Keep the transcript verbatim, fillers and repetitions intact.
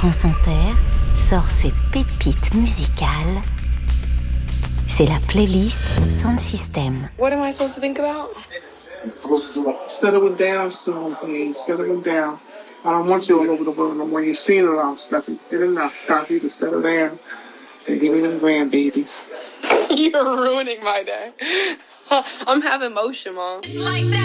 France Inter sort ses pépites musicales. C'est la playlist Sound System. What am I supposed to think about? Settling down soon, please. Settling down. I don't want you all over the world no more. You've seen it all, stuff. It's good enough. Stop you to settle down and give me them grandbabies. You're ruining my day. I'm having motion, Mom. It's like that.